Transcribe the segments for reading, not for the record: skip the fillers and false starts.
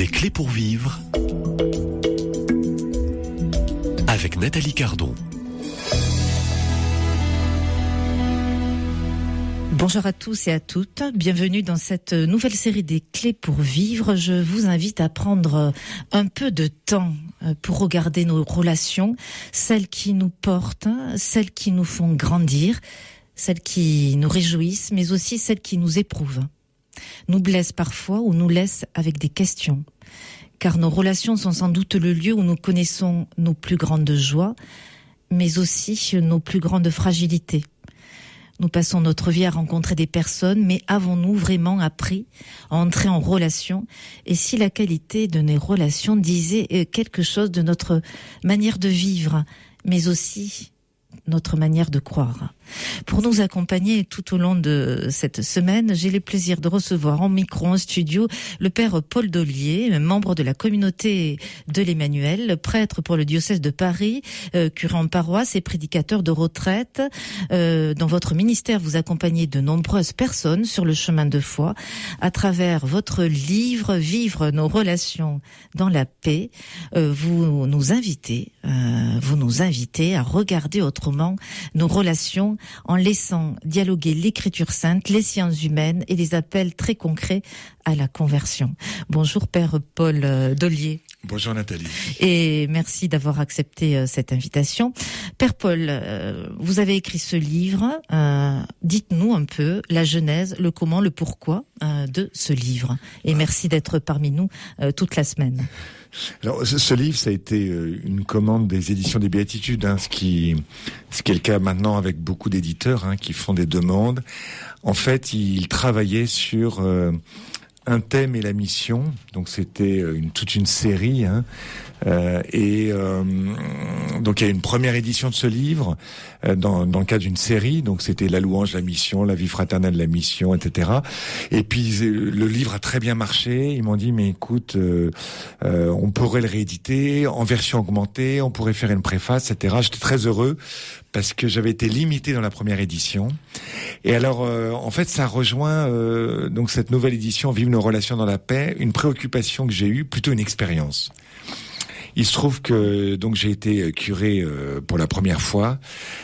Des clés pour vivre avec Nathalie Cardon. Bonjour à tous et à toutes, bienvenue dans cette nouvelle série des clés pour vivre. Je vous invite à prendre un peu de temps pour regarder nos relations, celles qui nous portent, celles qui nous font grandir, celles qui nous réjouissent, mais aussi celles qui nous éprouvent, nous blessent parfois ou nous laissent avec des questions. Car nos relations sont sans doute le lieu où nous connaissons nos plus grandes joies, mais aussi nos plus grandes fragilités. Nous passons notre vie à rencontrer des personnes, mais avons-nous vraiment appris à entrer en relation? Et si la qualité de nos relations disait quelque chose de notre manière de vivre, mais aussi notre manière de croire? Pour nous accompagner tout au long de cette semaine, j'ai le plaisir de recevoir en micro, en studio, le père Paul Dollier, membre de la communauté de l'Emmanuel, prêtre pour le diocèse de Paris, curé en paroisse et prédicateur de retraite. Dans votre ministère, vous accompagnez de nombreuses personnes sur le chemin de foi à travers votre livre « Vivre nos relations dans la paix ». Vous nous invitez à regarder autrement nos relations en laissant dialoguer l'écriture sainte, les sciences humaines et les appels très concrets à la conversion. Bonjour Père Paul Dollier. Bonjour Nathalie. Et merci d'avoir accepté cette invitation. Père Paul, vous avez écrit ce livre. Dites-nous un peu la genèse, le comment, le pourquoi de ce livre. Et merci d'être parmi nous toute la semaine. Alors, ce livre, ça a été une commande des éditions des Béatitudes, ce qui est le cas maintenant avec beaucoup d'éditeurs qui font des demandes. En fait, ils travaillaient sur un thème et la mission, donc c'était toute une série, donc il y a une première édition de ce livre dans le cadre d'une série, donc c'était la louange, la mission, la vie fraternelle, la mission, etc. Et puis le livre a très bien marché. Ils m'ont dit mais écoute, on pourrait le rééditer en version augmentée, on pourrait faire une préface, etc. J'étais très heureux parce que j'avais été limité dans la première édition. Et alors, en fait, ça rejoint donc cette nouvelle édition, Vive nos relations dans la paix, une préoccupation que j'ai eue, plutôt une expérience. Il se trouve que donc j'ai été curé pour la première fois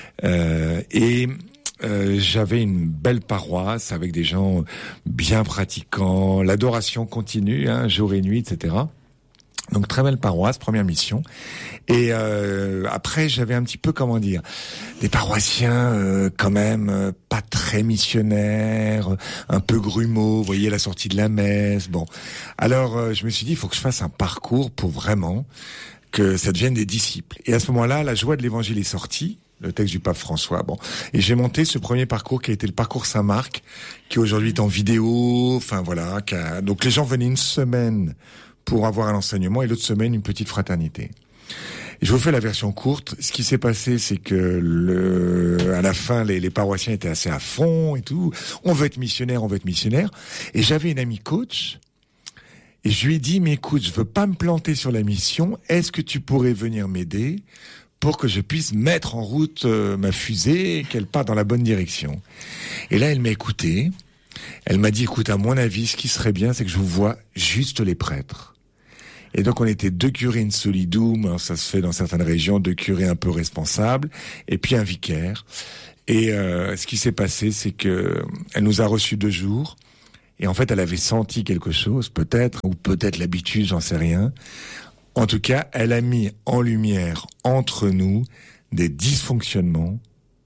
et j'avais une belle paroisse avec des gens bien pratiquants, l'adoration continue, jour et nuit, etc. Donc très belle paroisse, première mission. Et après j'avais un petit peu, des paroissiens quand même pas très missionnaires, un peu grumeaux, vous voyez, la sortie de la messe. Bon, alors je me suis dit il faut que je fasse un parcours pour vraiment que ça devienne des disciples. Et à ce moment-là, la joie de l'Évangile est sortie, le texte du pape François. Bon, et j'ai monté ce premier parcours qui a été le parcours Saint-Marc, qui aujourd'hui est en vidéo. Enfin voilà, donc les gens venaient une semaine pour avoir un enseignement et l'autre semaine une petite fraternité. Et je vous fais la version courte. Ce qui s'est passé, c'est que à la fin, les paroissiens étaient assez à fond et tout. On veut être missionnaire. Et j'avais une amie coach. Et je lui ai dit, mais écoute, je veux pas me planter sur la mission. Est-ce que tu pourrais venir m'aider pour que je puisse mettre en route ma fusée et qu'elle parte dans la bonne direction? Et là, elle m'a écouté. Elle m'a dit, écoute, à mon avis, ce qui serait bien, c'est que je vous vois juste les prêtres. Et donc, on était 2 curés in solidum, alors ça se fait dans certaines régions, 2 curés un peu responsables, et puis un vicaire. Et ce qui s'est passé, c'est que elle nous a reçus 2 jours, et en fait, elle avait senti quelque chose, peut-être, ou peut-être l'habitude, j'en sais rien. En tout cas, elle a mis en lumière, entre nous, des dysfonctionnements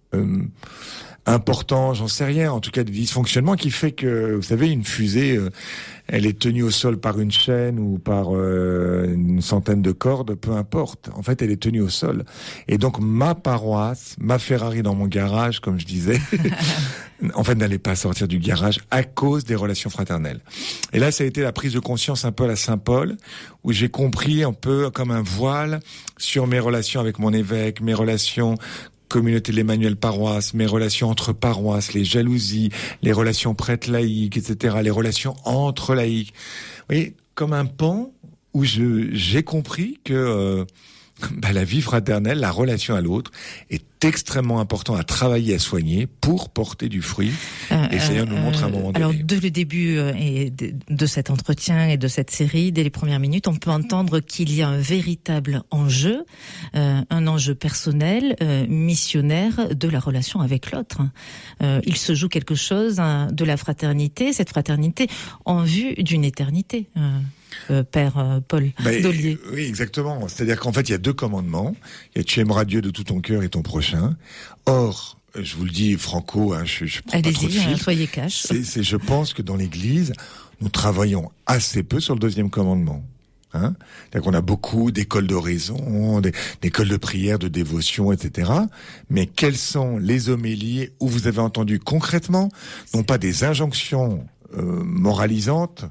importants, j'en sais rien, en tout cas des dysfonctionnements qui fait que, vous savez, une fusée, elle est tenue au sol par une chaîne ou par une centaine de cordes, peu importe. En fait, elle est tenue au sol. Et donc, ma paroisse, ma Ferrari dans mon garage, comme je disais, en fait, n'allait pas sortir du garage à cause des relations fraternelles. Et là, ça a été la prise de conscience un peu à la Saint-Paul, où j'ai compris un peu comme un voile sur mes relations avec mon évêque, mes relations communauté de l'Emmanuel paroisse, mes relations entre paroisses, les jalousies, les relations prêtres laïques, etc., les relations entre laïcs. Vous voyez, comme un pan où j'ai compris que la vie fraternelle, la relation à l'autre, est extrêmement important à travailler, à soigner pour porter du fruit. Et Seigneur nous montre à un moment donné. Alors, dès le début de cet entretien et de cette série, dès les premières minutes, on peut entendre qu'il y a un véritable enjeu, un enjeu personnel, missionnaire de la relation avec l'autre. Il se joue quelque chose de la fraternité, cette fraternité en vue d'une éternité. Père Paul Dollier. Oui, exactement. C'est-à-dire qu'en fait, il y a 2 commandements. Il y a tu aimeras Dieu de tout ton cœur et ton prochain. Or, je vous le dis franco, je prends pas trop de fil. Soyez cash. Je pense que dans l'Église, nous travaillons assez peu sur le 2e commandement. C'est-à-dire qu'on a beaucoup d'écoles d'oraison, d'écoles de prière, de dévotion, etc. Mais quelles sont les homélies où vous avez entendu concrètement, non pas des injonctions moralisantes,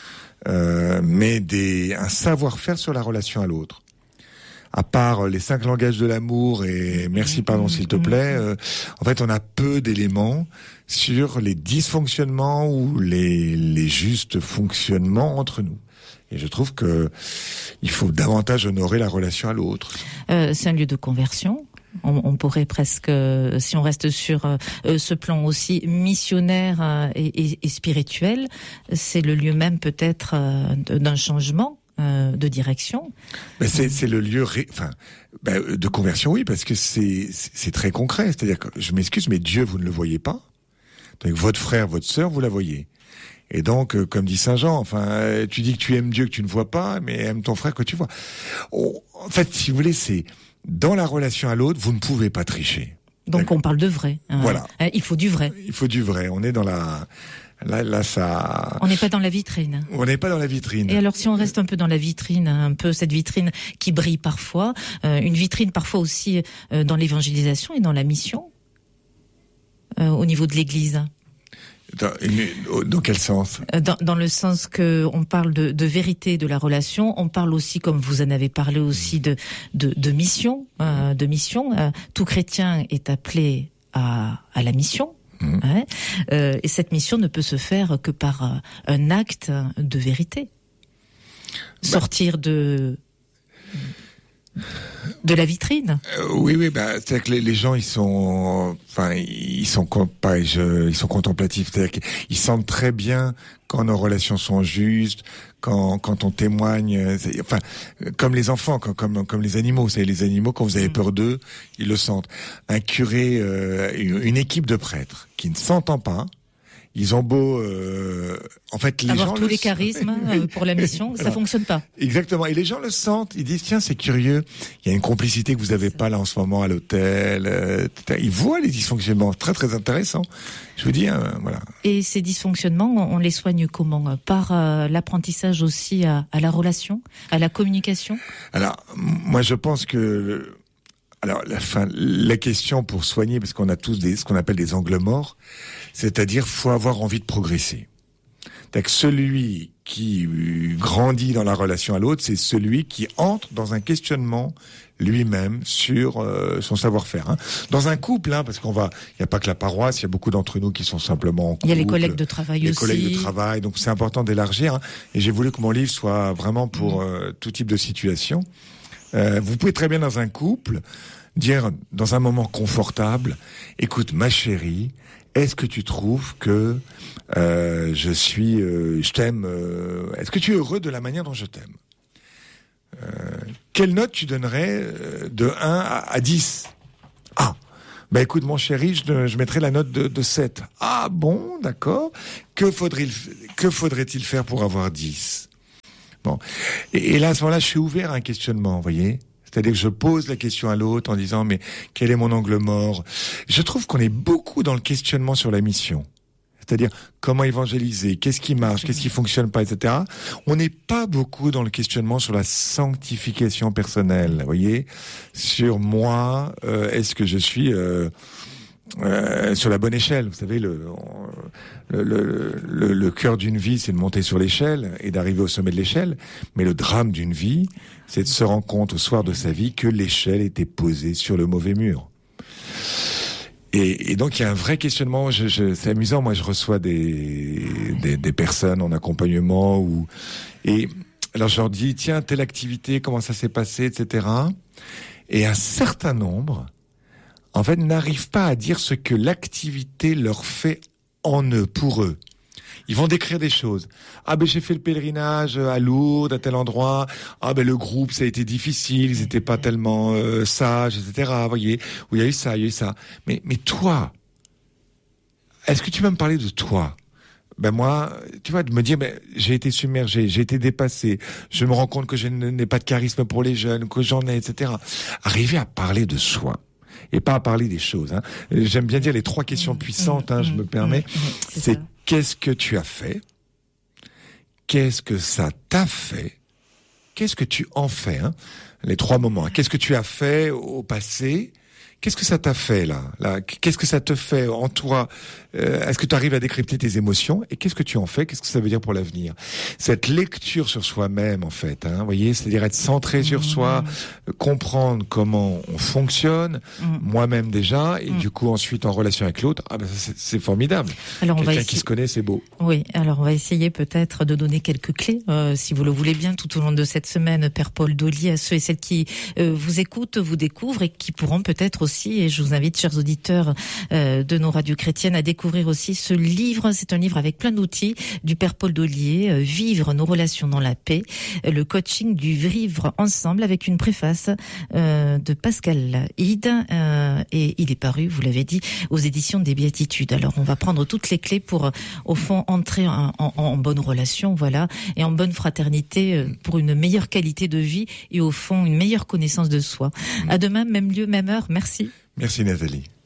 mais un savoir-faire sur la relation à l'autre. À part les 5 langages de l'amour et merci, pardon, s'il te plaît, en fait, on a peu d'éléments sur les dysfonctionnements ou les justes fonctionnements entre nous. Et je trouve que il faut davantage honorer la relation à l'autre. C'est un lieu de conversion. On pourrait presque, si on reste sur ce plan aussi missionnaire et spirituel, c'est le lieu même peut-être d'un changement de direction. C'est le lieu de conversion, oui, parce que c'est très concret. C'est-à-dire que, je m'excuse, mais Dieu, vous ne le voyez pas. Donc, votre frère, votre sœur, vous la voyez. Et donc, comme dit Saint Jean, tu dis que tu aimes Dieu que tu ne vois pas, mais aime ton frère que tu vois. En fait, si vous voulez, c'est dans la relation à l'autre, vous ne pouvez pas tricher. Donc, d'accord. On parle de vrai. Voilà. Il faut du vrai. Il faut du vrai. On est dans la... Là, ça... On n'est pas dans la vitrine. On n'est pas dans la vitrine. Et alors, si on reste un peu dans la vitrine, un peu cette vitrine qui brille parfois, une vitrine parfois aussi dans l'évangélisation et dans la mission, au niveau de l'Église. Dans quel sens ? Dans le sens que on parle de vérité de la relation, on parle aussi, comme vous en avez parlé aussi, de mission, de mission. Tout chrétien est appelé à la mission. Et cette mission ne peut se faire que par un acte de vérité. Sortir de la vitrine. Oui, c'est-à-dire que les gens, ils sont contemplatifs. C'est-à-dire qu'ils sentent très bien quand nos relations sont justes, quand on témoigne. Comme les enfants, comme les animaux. Vous savez, les animaux, quand vous avez peur d'eux, ils le sentent. Un curé, une équipe de prêtres qui ne s'entend pas. Ils ont beau, en fait, les avoir gens tous les charismes pour la mission, ça fonctionne pas. Exactement. Et les gens le sentent. Ils disent, tiens, c'est curieux. Il y a une complicité que vous avez pas là en ce moment à l'hôtel. Ils voient les dysfonctionnements. Très, très intéressant. Je vous dis, voilà. Et ces dysfonctionnements, on les soigne comment ? Par l'apprentissage aussi à la relation, à la communication ? Alors, moi, je pense que, la question pour soigner, parce qu'on a tous ce qu'on appelle des angles morts, c'est-à-dire, faut avoir envie de progresser. C'est-à-dire que celui qui grandit dans la relation à l'autre, c'est celui qui entre dans un questionnement lui-même sur son savoir-faire. Dans un couple, parce il n'y a pas que la paroisse, il y a beaucoup d'entre nous qui sont simplement en couple. Il y a les collègues de travail aussi. Les collègues de travail, donc c'est important d'élargir. Et j'ai voulu que mon livre soit vraiment pour tout type de situation. Vous pouvez très bien dans un couple dire, dans un moment confortable, écoute, ma chérie, est-ce que tu trouves que je t'aime, est-ce que tu es heureux de la manière dont je t'aime ? Quelle note tu donnerais de 1 à 10 ? Ah, écoute mon chéri, je mettrais la note de 7. Ah bon, d'accord. Que faudrait-il faire pour avoir 10 ? Bon. Et là, à ce moment-là, je suis ouvert à un questionnement, vous voyez ? C'est-à-dire que je pose la question à l'autre en disant, mais quel est mon angle mort ? Je trouve qu'on est beaucoup dans le questionnement sur la mission. C'est-à-dire, comment évangéliser ? Qu'est-ce qui marche ? Qu'est-ce qui fonctionne pas, etc. On n'est pas beaucoup dans le questionnement sur la sanctification personnelle, vous voyez ? Sur moi, est-ce que je suis sur la bonne échelle ? Vous savez, le cœur d'une vie, c'est de monter sur l'échelle et d'arriver au sommet de l'échelle. Mais le drame d'une vie, c'est de se rendre compte au soir de sa vie que l'échelle était posée sur le mauvais mur. Et donc il y a un vrai questionnement. C'est amusant. Moi, je reçois des personnes en accompagnement et alors je leur dis, tiens, telle activité, comment ça s'est passé, etc. Et un certain nombre, en fait, n'arrivent pas à dire ce que l'activité leur fait en eux, pour eux. Ils vont décrire des choses. Ah ben j'ai fait le pèlerinage à Lourdes, à tel endroit. Ah ben le groupe ça a été difficile, ils étaient pas tellement sages, etc. Vous voyez, où il y a eu ça, il y a eu ça. Mais toi, est-ce que tu vas me parler de toi? Ben moi, tu vois, de me dire, j'ai été submergé, j'ai été dépassé, je me rends compte que je n'ai pas de charisme pour les jeunes, que j'en ai, etc. Arriver à parler de soi. Et pas à parler des choses. Hein. J'aime bien dire les 3 questions puissantes, je me permets. C'est qu'est-ce que tu as fait? Qu'est-ce que ça t'a fait? Qu'est-ce que tu en fais, hein? Les 3 moments. Qu'est-ce que tu as fait au passé? Qu'est-ce que ça t'a fait là? Qu'est-ce que ça te fait en toi? Est-ce que tu arrives à décrypter tes émotions? Et qu'est-ce que tu en fais? Qu'est-ce que ça veut dire pour l'avenir? Cette lecture sur soi-même, en fait, vous voyez, c'est-à-dire être centré sur soi, comprendre comment on fonctionne, moi-même déjà, et du coup ensuite en relation avec l'autre. Ah ben c'est formidable. Alors quelqu'un qui se connaît, c'est beau. Oui, alors on va essayer peut-être de donner quelques clés, si vous le voulez bien, tout au long de cette semaine, Père Paul Daulier, à ceux et celles qui vous écoutent, vous découvrent et qui pourront peut-être aussi, et je vous invite, chers auditeurs de nos radios chrétiennes, à découvrir aussi ce livre. C'est un livre avec plein d'outils du Père Paul Daulier, Vivre nos relations dans la paix, le coaching du vivre ensemble, avec une préface de Pascal Hide, et il est paru, vous l'avez dit, aux éditions des Béatitudes. Alors on va prendre toutes les clés pour, au fond, entrer en bonne relation, voilà, et en bonne fraternité, pour une meilleure qualité de vie et au fond une meilleure connaissance de soi. À demain, même lieu, même heure. Merci. Merci Nathalie.